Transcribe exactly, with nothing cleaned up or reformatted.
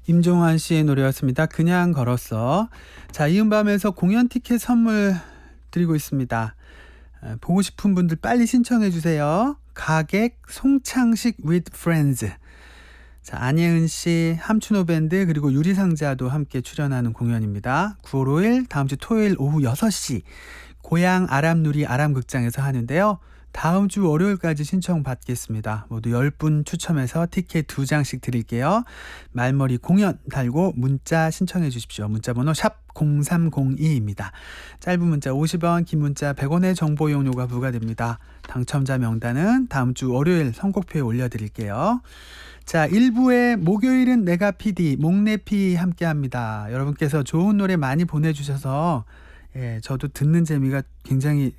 임종환 씨의 노래였습니다. 그냥 걸었어. 자, 이은밤에서 공연 티켓 선물 드리고 있습니다. 어, 보고 싶은 분들 빨리 신청해 주세요. 가객 송창식 with friends. 자, 안예은 씨, 함춘호 밴드 그리고 유리상자도 함께 출연하는 공연입니다. 구월 오일 다음 주 토요일 오후 여섯 시 고향 아람누리 아람극장에서 하는데요. 다음 주 월요일까지 신청 받겠습니다. 모두 열 분 추첨해서 티켓 두 장씩 드릴게요. 말머리 공연 달고 문자 신청해 주십시오. 문자 번호 샵 공삼공이입니다. 짧은 문자 오십 원, 긴 문자 백 원의 정보 이용료가 부과됩니다. 당첨자 명단은 다음 주 월요일 선곡표에 올려드릴게요. 자, 일 부의 목요일은 내가 피디, 목내피 함께합니다. 여러분께서 좋은 노래 많이 보내주셔서 예, 저도 듣는 재미가 굉장히